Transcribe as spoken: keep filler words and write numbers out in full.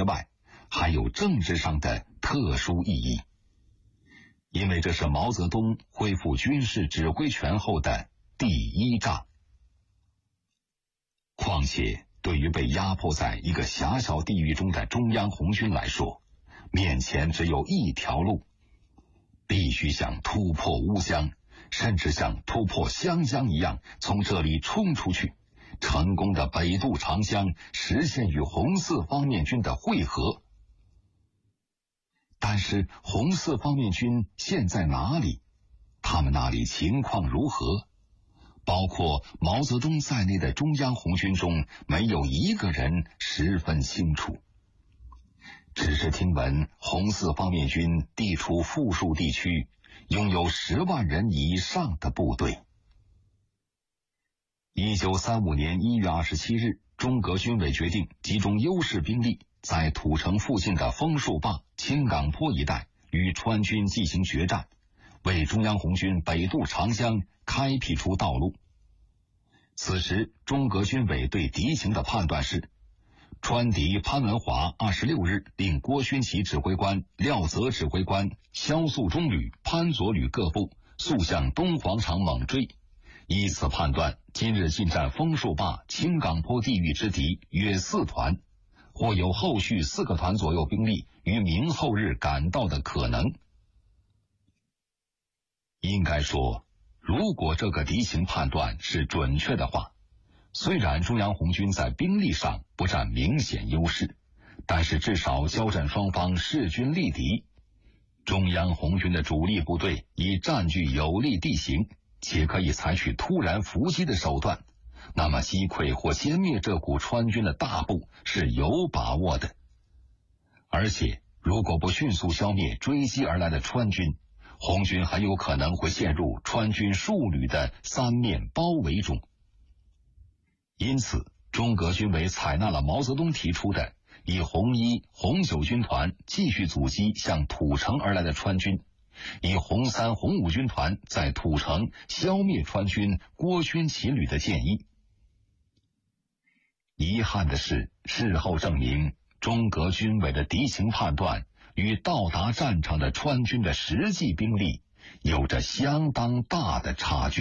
节外，还有政治上的特殊意义。因为这是毛泽东恢复军事指挥权后的第一仗。况且对于被压迫在一个狭小地域中的中央红军来说，面前只有一条路，必须像突破乌江，甚至像突破湘江一样从这里冲出去，成功的北渡长江，实现与红四方面军的会合。但是红四方面军现在哪里？他们那里情况如何？包括毛泽东在内的中央红军中，没有一个人十分清楚。只是听闻红四方面军地处富庶地区，拥有十万人以上的部队。一九三五年一月二十七日，中革军委决定集中优势兵力，在土城附近的枫树坝、青岗坡一带与川军进行决战，为中央红军北渡长江开辟出道路。此时中革军委对敌情的判断是，川敌潘文华二十六日令郭勋祺指挥官、廖泽指挥官、萧肃中旅、潘左旅各部速向东黄场猛追。依此判断，今日进占枫树坝、青岗坡地域之敌约四团，或有后续四个团左右兵力于明后日赶到的可能。应该说，如果这个敌情判断是准确的话，虽然中央红军在兵力上不占明显优势，但是至少交战双方势均力敌。中央红军的主力部队已占据有利地形，且可以采取突然伏击的手段，那么击溃或歼灭这股川军的大部是有把握的。而且如果不迅速消灭追击而来的川军，红军很有可能会陷入川军数旅的三面包围中。因此中革军委采纳了毛泽东提出的以红一、红九军团继续阻击向土城而来的川军，以红三、红五军团在土城消灭川军郭勋祺旅的建议。遗憾的是，事后证明中革军委的敌情判断与到达战场的川军的实际兵力有着相当大的差距。